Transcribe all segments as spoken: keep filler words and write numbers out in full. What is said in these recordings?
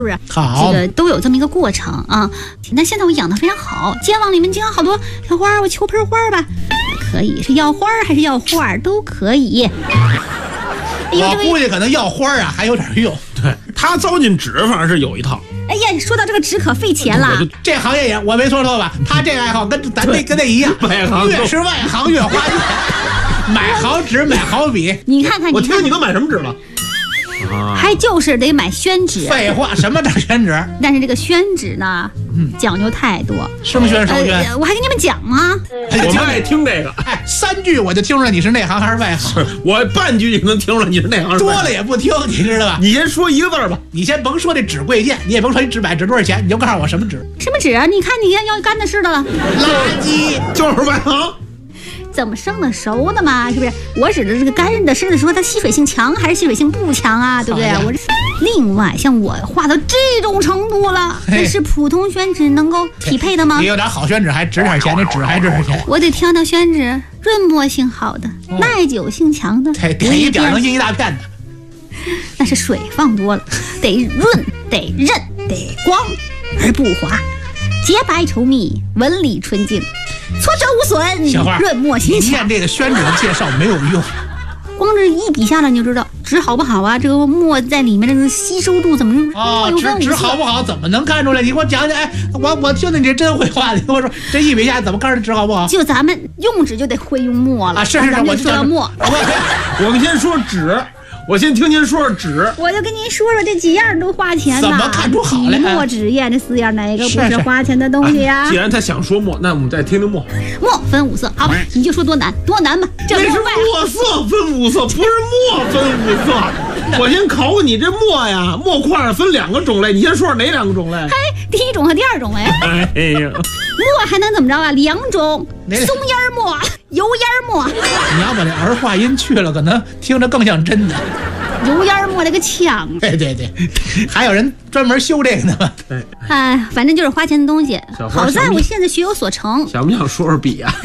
是不是？ 好， 这个都有这么一个过程啊。那现在我养的非常好，街坊里面经常好多小花，我求盆花吧，可以是要花还是要画都可以。 我估计可能要花啊还有点用。 对，他糟践纸反正是有一套。 哎呀，说到这个纸可费钱了。 这行业也我没说错吧？他这个爱好跟咱这跟那一样， 外行越是外行越花钱，买好纸买好笔。 你看看， 我听你都买什么纸了？ 还就是得买宣纸。 废话，什么叫宣纸？ 但是这个宣纸呢，嗯，讲究太多。 生宣熟宣、 呃，我还跟你们讲吗？ 我们爱听这个。 哎，三句我就听出来你是内行还是外行。 我半句就能听出来你是内行。 多了也不听，你知道吧？ 你先说一个字吧。 你先甭说这纸贵贱，你也甭说你纸买纸多少钱，你就告诉我什么纸。 什么纸啊？你看你要干的似的了。 垃圾， 就是外行。 怎么生的熟的嘛，是不是？我指的这个干的，是的说它吸水性强还是吸水性不强啊？对不对？我这另外像我画到这种程度了，这是普通宣纸能够匹配的吗？ 你有点好宣纸还值点钱，这纸还值点钱。 我得挑挑宣纸润墨性好的、哦、耐久性强的， 得得一点能印一大片的。 那是水放多了，得润，得韧，得光而不滑，洁白稠密，纹理纯净。挫折无损， 小花， 润墨形象。你念这个宣纸的介绍没有用， 光这一笔下来你就知道纸好不好啊？这个墨在里面这个吸收度怎么着？ 哦，纸纸好不好怎么能看出来？你给我讲讲。哎，我我听着你这真会画，你跟我说这一笔下怎么看这纸好不好？ 就咱们用纸就得会用墨了啊！是是是， 我就说到墨。 我们先说纸。我先听您说说纸， 我就跟您说说这几样都花钱的。 怎么看出好来？ 墨、纸、砚这四样，哪个不是花钱的东西呀、啊？ 既然他想说墨，那我们再听听墨。 墨分五色，好，你就说多难，多难吧。这是墨色分五色，不是墨分五色。我先考考你，这墨呀，墨块分两个种类，你先说说哪两个种类？ 嘿，第一种和第二种哎。 哎呀， 墨还能怎么着啊？两种，松烟墨、油烟墨。 你要把这儿化音去了，可能听着更像真的。 油烟墨那个呛， 对对对，还有人专门修这个呢。 对， 哎，反正就是花钱的东西。好在我现在学有所成。 想不想说说笔啊？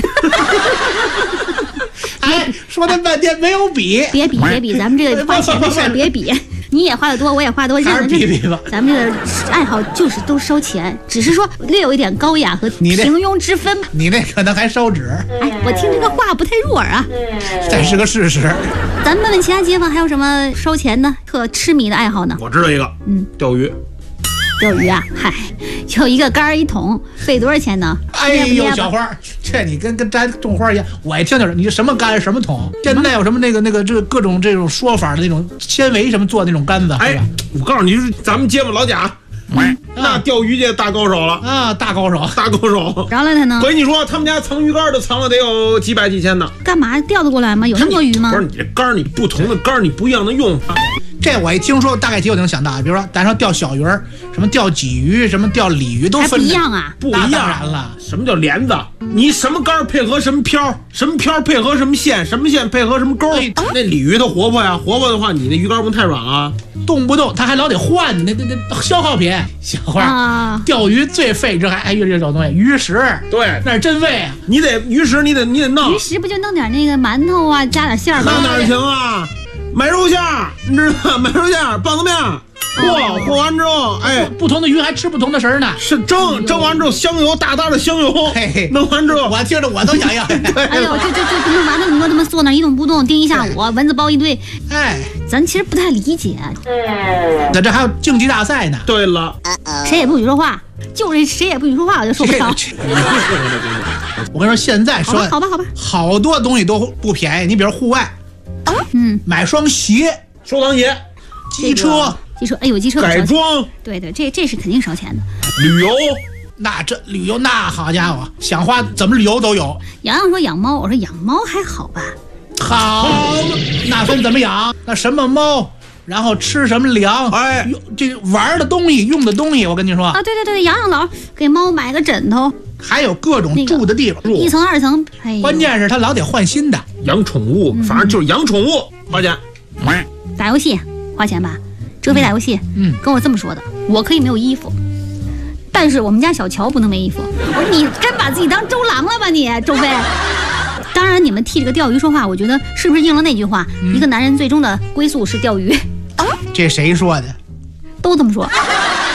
哎，说那半天没有笔。 别比别比，咱们这个花钱的事儿别比。你也花的多，我也花多， 还是比比吧。 咱们这个爱好就是都烧钱，只是说略有一点高雅和平庸之分。 你那可能还烧纸。 哎，我听这个话不太入耳啊。 这是个事实。 咱们问问其他街坊还有什么烧钱的、特痴迷的爱好呢？ 我知道一个，嗯，钓鱼。 钓鱼啊，嗨，就一个竿一桶，费多少钱呢？ 哎呦，小花，这你跟跟摘种花一样。我一听就是你这什么竿什么桶，现在有什么那个那个这各种这种说法的那种纤维什么做的那种杆子。 哎，我告诉你，就是咱们街坊老贾。嗯、那钓鱼界大高手了啊！大高手， 大高手， 饶了他呢！ 我跟你说，他们家藏鱼竿都藏了得有几百几千呢。 干嘛钓得过来吗？有那么多鱼吗？ 不是你这竿，你不同的竿，你不一样的用法。 这我一听说，大概题我就能想到，比如说咱说钓小鱼儿，什么钓鲫鱼，什么钓鲤鱼，都分不一样啊， 不一样。当然了， 什么叫帘子？你什么竿配合什么漂，什么漂配合什么线，什么线配合什么钩。哎、那鲤鱼它活泼呀，活泼的话，你那鱼竿不太软啊， 动不动它还老得换，那那那消耗品。小花，啊、钓鱼最费这还还有这种东西，鱼食。 对， 那是真费啊！ 你得鱼食，你得你得弄。 鱼食不就弄点那个馒头啊，加点馅儿吗？ 那哪行啊？买肉馅儿，你知道吗？买肉馅儿，棒子面，和和完之后，哎， 不同的鱼还吃不同的食儿呢。 是蒸蒸完之后，香油大大的香油，嘿嘿，弄完之后， 我听着我都想要。 哎呦，这这这弄完了，你说他妈坐那一动不动，盯一下午，蚊子包一堆。 哎， 咱其实不太理解。 那这还有竞技大赛呢。 对了， 谁也不许说话，就是谁也不许说话，我就受不了。 我跟你说，现在说好吧好吧， 好多东西都不便宜。你比如户外。 嗯， 买双鞋， 收藏鞋， 机车， 机车，哎呦，机车改装， 对对，这这是肯定烧钱的。 旅游， 那这旅游那好家伙，想花怎么旅游都有。 洋洋说养猫，我说养猫还好吧？ 好，那分怎么养？那什么猫？然后吃什么粮？ 哎， 这玩的东西、用的东西，我跟你说啊，对对对，养养老给猫买个枕头， 还有各种住的地方， 那个、一层二层，哎， 关键是他老得换新的。 养宠物，嗯、反正就是养宠物花钱。 打游戏花钱吧？哲飞打游戏，嗯，跟我这么说的。我可以没有衣服，但是我们家小乔不能没衣服。我说你真把自己当周郎了吧你，周飞？当然，你们替这个钓鱼说话，我觉得是不是应了那句话？嗯、一个男人最终的归宿是钓鱼。 这谁说的？ 都这么说。